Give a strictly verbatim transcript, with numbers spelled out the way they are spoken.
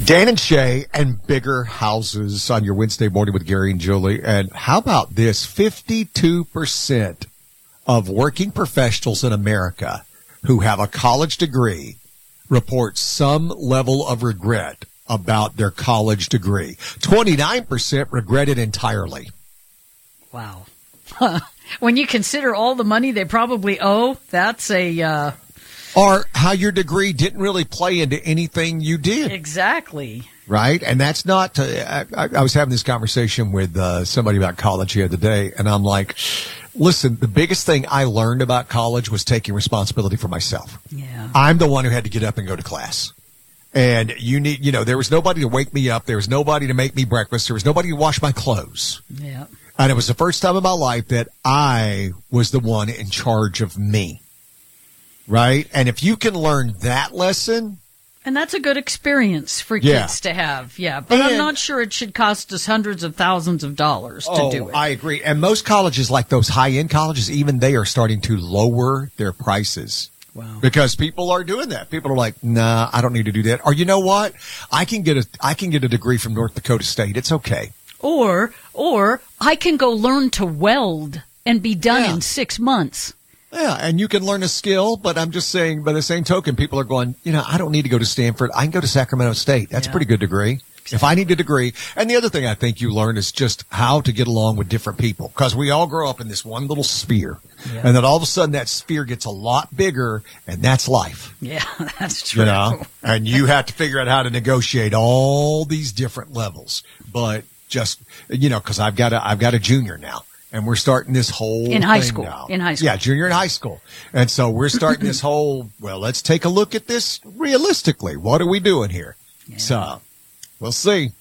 Dan and Shay and bigger houses on your Wednesday morning with Gary and Julie. And how about this? fifty-two percent of working professionals in America who have a college degree report some level of regret about their college degree. twenty-nine percent regret it entirely. Wow. When you consider all the money they probably owe, that's a... Uh... Or how your degree didn't really play into anything you did. Exactly. Right? And that's not, to, I, I was having this conversation with uh, somebody about college the other day, and I'm like, listen, the biggest thing I learned about college was taking responsibility for myself. Yeah. I'm the one who had to get up and go to class. And you need, you know, there was nobody to wake me up. There was nobody to make me breakfast. There was nobody to wash my clothes. Yeah. And it was the first time in my life that I was the one in charge of me. Right? And if you can learn that lesson. And that's a good experience for yeah. kids to have. Yeah. But and, I'm not sure it should cost us hundreds of thousands of dollars to oh, do it. I agree. And most colleges, like those high-end colleges, even they are starting to lower their prices. Wow. Because people are doing that. People are like, nah, I don't need to do that. Or you know what? I can get a I can get a degree from North Dakota State. It's okay. Or or I can go learn to weld and be done yeah. in six months. Yeah, and you can learn a skill, but I'm just saying, by the same token, people are going, you know, I don't need to go to Stanford. I can go to Sacramento State. That's yeah. a pretty good degree. Exactly. If I need a degree. And the other thing I think you learn is just how to get along with different people. Because we all grow up in this one little sphere. Yeah. And then all of a sudden that sphere gets a lot bigger, and that's life. Yeah, that's true. You know? And you have to figure out how to negotiate all these different levels. But just, you know, because I've got a, I've got a junior now. And we're starting this whole in high thing school. now. In high school, yeah, junior in high school, and so we're starting this whole. Well, let's take a look at this realistically. What are we doing here? Yeah. So, we'll see.